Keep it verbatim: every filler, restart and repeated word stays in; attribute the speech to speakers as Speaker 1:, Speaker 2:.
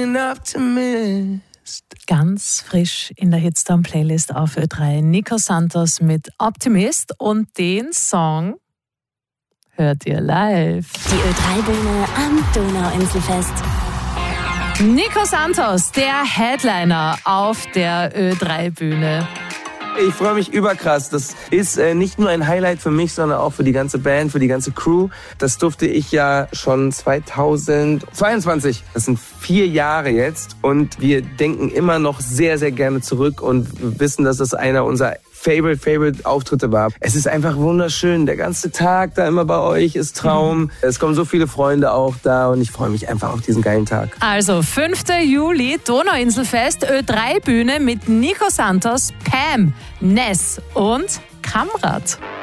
Speaker 1: an optimist.
Speaker 2: Ganz frisch in der Hitstorm-Playlist auf Ö drei. Nico Santos mit Optimist und den Song hört ihr live.
Speaker 3: Die Ö drei Bühne am Donauinselfest.
Speaker 2: Nico Santos, der Headliner auf der Ö drei Bühne.
Speaker 1: Ich freue mich überkrass. Das ist äh, nicht nur ein Highlight für mich, sondern auch für die ganze Band, für die ganze Crew. Das durfte ich ja schon zweitausendzweiundzwanzig. Das sind vier Jahre jetzt und wir denken immer noch sehr, sehr gerne zurück und wissen, dass das einer unserer Favorite, Favorite Auftritte war. Es ist einfach wunderschön. Der ganze Tag da immer bei euch ist Traum. Mhm. Es kommen so viele Freunde auch da und ich freue mich einfach auf diesen geilen Tag.
Speaker 2: Also fünfter Juli, Donauinselfest, Ö drei Bühne mit Nico Santos, Pam, Ness und Kamrat.